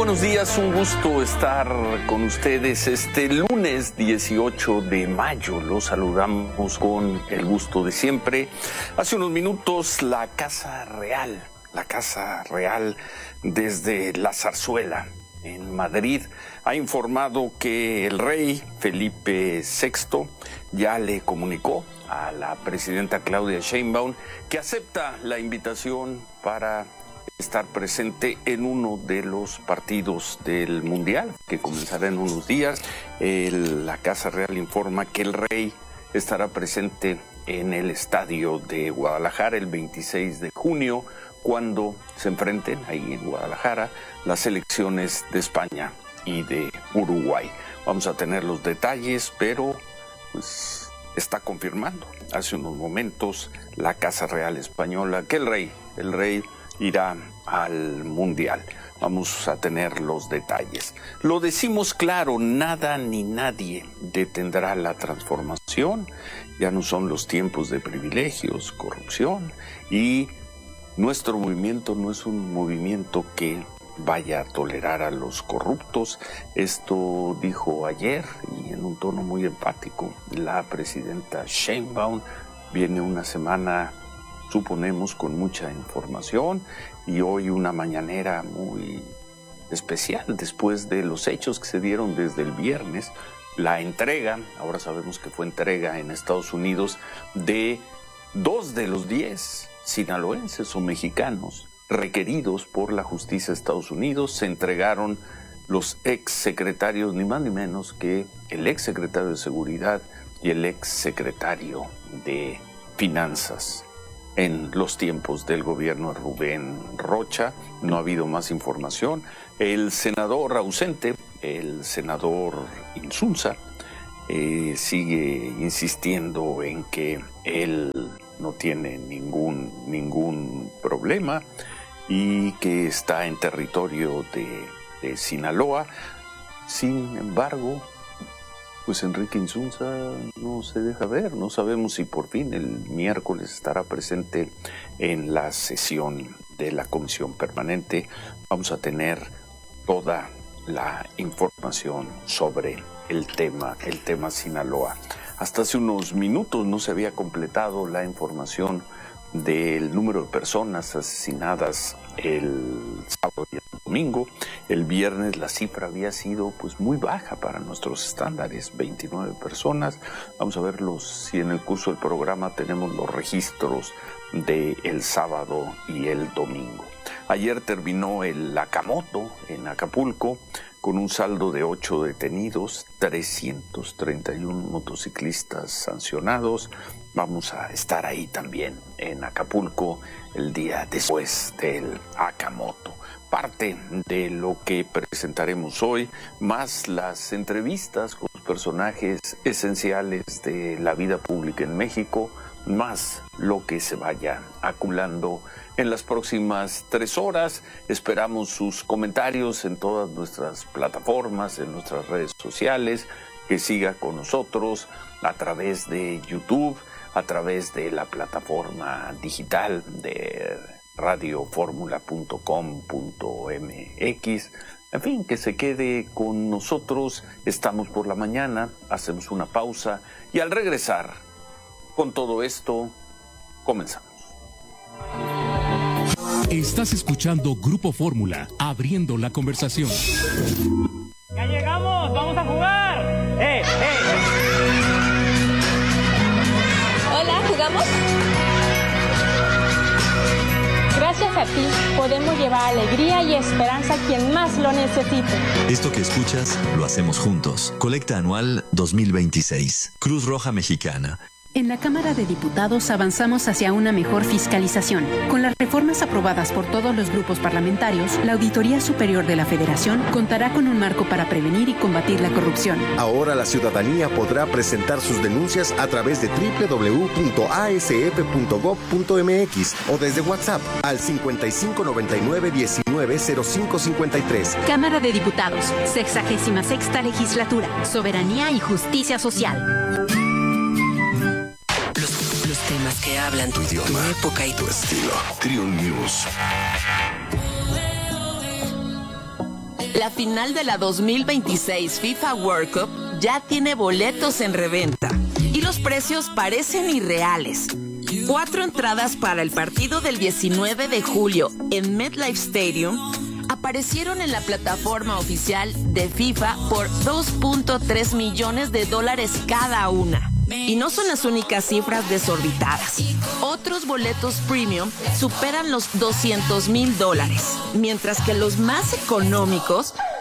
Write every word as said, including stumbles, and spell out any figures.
buenos días, un gusto estar con ustedes este lunes dieciocho de mayo. Los saludamos con el gusto de siempre. Hace unos minutos la Casa Real, la Casa Real desde la Zarzuela en Madrid ha informado que el rey Felipe sexto ya le comunicó a la presidenta Claudia Sheinbaum que acepta la invitación para estar presente en uno de los partidos del Mundial, que comenzará en unos días. El, la Casa Real informa que el rey estará presente en el estadio de Guadalajara el veintiséis de junio, cuando se enfrenten ahí en Guadalajara las selecciones de España y de Uruguay. Vamos a tener los detalles, pero pues está confirmando hace unos momentos la Casa Real Española que el rey, el rey irá al Mundial. Vamos a tener los detalles. Lo decimos claro, nada ni nadie detendrá la transformación. Ya no son los tiempos de privilegios, corrupción, y nuestro movimiento no es un movimiento que vaya a tolerar a los corruptos. Esto dijo ayer y en un tono muy empático la presidenta Sheinbaum. Viene una semana, suponemos, con mucha información, y hoy una mañanera muy especial después de los hechos que se dieron desde el viernes, la entrega, ahora sabemos que fue entrega en Estados Unidos, de dos de los diez sinaloenses o mexicanos requeridos por la justicia de Estados Unidos. Se entregaron los ex secretarios, ni más ni menos que el ex secretario de Seguridad y el ex secretario de Finanzas en los tiempos del gobierno de Rubén Rocha. No ha habido más información. El senador ausente, el senador Insunza, eh, sigue insistiendo en que él no tiene ningún, ningún problema y que está en territorio de, de Sinaloa. Sin embargo, pues Enrique Insunza no se deja ver. No sabemos si por fin el miércoles estará presente en la sesión de la Comisión Permanente. Vamos a tener toda la información sobre el tema, el tema Sinaloa. Hasta hace unos minutos no se había completado la información del número de personas asesinadas el sábado y el domingo. El viernes la cifra había sido pues muy baja para nuestros estándares, veintinueve personas. Vamos a ver los, si en el curso del programa tenemos los registros de el sábado y el domingo. Ayer terminó el Akamoto en Acapulco con un saldo de ocho detenidos, trescientos treinta y uno motociclistas sancionados. Vamos a estar ahí también en Acapulco el día después del Akamoto. Parte de lo que presentaremos hoy, más las entrevistas con los personajes esenciales de la vida pública en México, más lo que se vaya acumulando en las próximas tres horas. Esperamos sus comentarios en todas nuestras plataformas, en nuestras redes sociales, que siga con nosotros a través de YouTube, a través de la plataforma digital de radio fórmula punto com punto m x. En fin, que se quede con nosotros. Estamos por la mañana, hacemos una pausa y al regresar con todo esto, comenzamos. Estás escuchando Grupo Fórmula, abriendo la conversación. ¡Ya llegamos! ¡Vamos a jugar! ¡Eh, eh! Hola, ¿jugamos? Gracias a ti, podemos llevar alegría y esperanza a quien más lo necesite. Esto que escuchas, lo hacemos juntos. Colecta anual dos mil veintiséis. Cruz Roja Mexicana. En la Cámara de Diputados avanzamos hacia una mejor fiscalización. Con las reformas aprobadas por todos los grupos parlamentarios, la Auditoría Superior de la Federación contará con un marco para prevenir y combatir la corrupción. Ahora la ciudadanía podrá presentar sus denuncias a través de doble u doble u doble u punto a s f punto gob punto m x o desde WhatsApp al cincuenta y cinco noventa y nueve diecinueve cero cinco cincuenta y tres. Cámara de Diputados, sexagésima sexta legislatura, soberanía y justicia social. Temas que hablan tu idioma, tu época y tu estilo. Trio News. La final de la dos mil veintiséis FIFA World Cup ya tiene boletos en reventa y los precios parecen irreales. Cuatro entradas para el partido del diecinueve de julio en MetLife Stadium aparecieron en la plataforma oficial de FIFA por dos punto tres millones de dólares cada una. Y no son las únicas cifras desorbitadas. Otros boletos premium superan los doscientos mil dólares, mientras que los más económicos